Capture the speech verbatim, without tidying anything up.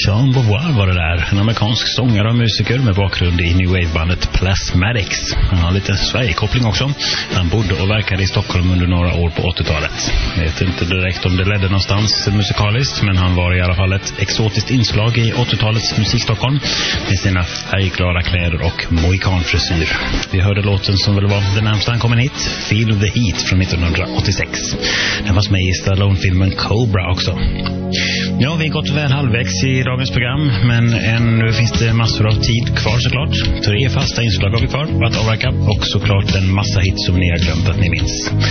Jean Beauvoir var det där. En amerikansk sångare och musiker med bakgrund i New Wave-bandet Plasmatics. Han har lite Sverige-koppling också. Han bodde och verkade i Stockholm under några år på åttiotalet. Jag vet inte direkt om det ledde någonstans musikaliskt, men han var i alla fall ett exotiskt inslag i åttiotalets musikstockholm med sina färgglada kläder och mohikanfrisyr. Vi hörde låten som väl var den närmsta han kom hit, Feel the Heat från nittonhundraåttiosex. Den var med i Stallone-filmen Cobra också. Ja, vi har gått väl halvvägs i dagens program, men ännu finns det massor av tid kvar såklart. Tre fasta inslag har vi kvar att avverka och såklart en massa hits som ni har glömt att ni minns.